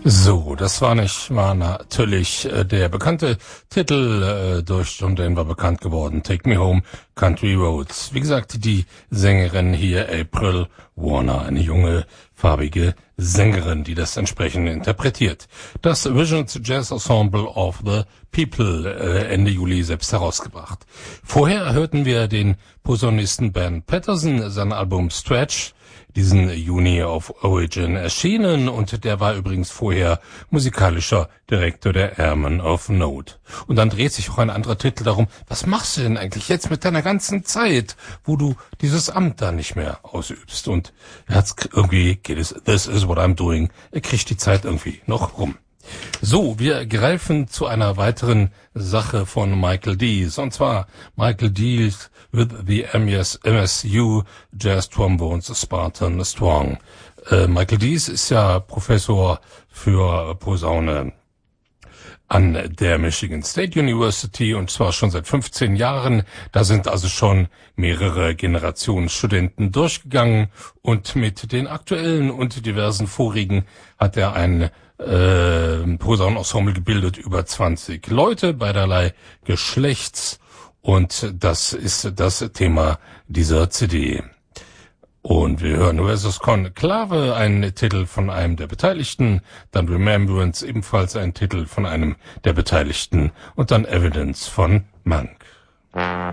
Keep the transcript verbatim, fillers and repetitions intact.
So, das war nicht, war natürlich äh, der bekannte Titel, äh, durch John Denver bekannt geworden, Take Me Home, Country Roads. Wie gesagt, die Sängerin hier, April Warner, eine junge, farbige Sängerin, die das entsprechend interpretiert. Das Visions Jazz Ensemble of the People, äh, Ende Juli selbst herausgebracht. Vorher hörten wir den Posaunisten Ben Patterson, sein Album Stretch, diesen Juni auf Origin erschienen, und der war übrigens vorher musikalischer Direktor der Airmen of Note. Und dann dreht sich auch ein anderer Titel darum, was machst du denn eigentlich jetzt mit deiner ganzen Zeit, wo du dieses Amt da nicht mehr ausübst? Und er hat's irgendwie, geht es, this is what I'm doing, er kriegt die Zeit irgendwie noch rum. So, wir greifen zu einer weiteren Sache von Michael Dees, und zwar Michael Dees with the M S U Jazz Trombones Spartan Strong. Äh, Michael Dees ist ja Professor für Posaune an der Michigan State University, und zwar schon seit fünfzehn Jahren. Da sind also schon mehrere Generationen Studenten durchgegangen, und mit den aktuellen und diversen vorigen hat er ein äh, Posaunenensemble gebildet, über zwanzig Leute beiderlei Geschlechts, und das ist das Thema dieser C D. Und wir hören Versus Conclave, einen Titel von einem der Beteiligten, dann Remembrance, ebenfalls ein Titel von einem der Beteiligten, und dann Evidence von Monk.